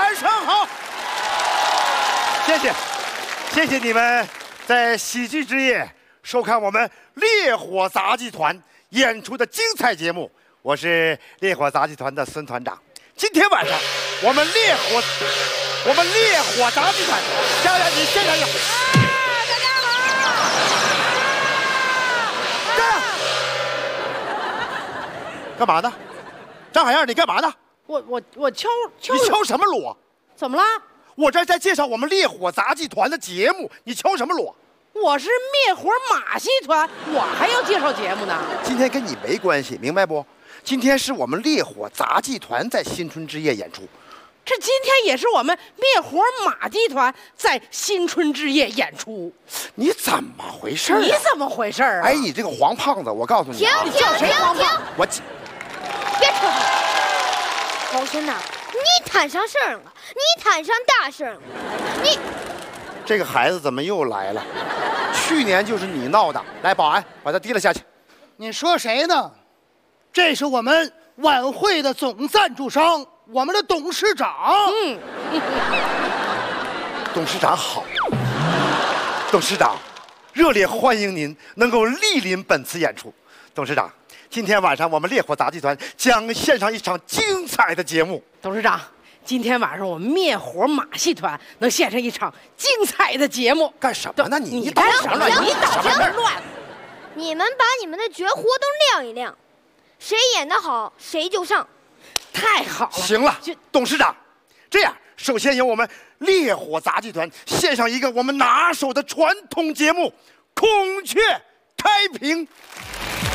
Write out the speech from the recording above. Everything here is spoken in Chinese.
晚上好。谢谢你们在喜剧之夜收看我们烈火杂技团演出的精彩节目。我是烈火杂技团的孙团长。今天晚上我们烈火杂技团将让你现场有。 大家好。 干嘛呢？张海燕，你干嘛呢？ 我敲。 你敲什么锣？ 怎么了？ 我这在介绍我们烈火杂技团的节目，你敲什么锣？ 我是灭火马戏团，我还要介绍节目呢。 今天跟你没关系，明白不？今天是我们烈火杂技团在新春之夜演出。 这今天也是我们灭火马戏团在新春之夜演出。 你怎么回事啊？ 你怎么回事啊？ 哎，你这个黄胖子，我告诉你啊， 你叫谁黄胖？ 我别说话，高轩呐，你摊上事儿了，你摊上大事了，你这个孩子怎么又来了？去年就是你闹的。来，保安，把他提了下去。 你说谁呢？这是我们晚会的总赞助商，我们的董事长。 董事长好。董事长，热烈欢迎您能够莅临本次演出。董事长，今天晚上我们烈火杂技团将献上一场精彩的节目。 董事长，今天晚上我们灭火马戏团能献上一场精彩的节目。 干什么呢？你干什么？你捣什么乱？ 你们把你们的绝活都亮一亮，谁演得好谁就上。 太好了！ 行了，董事长，这样，首先由我们烈火杂技团献上一个我们拿手的传统节目《孔雀开屏》。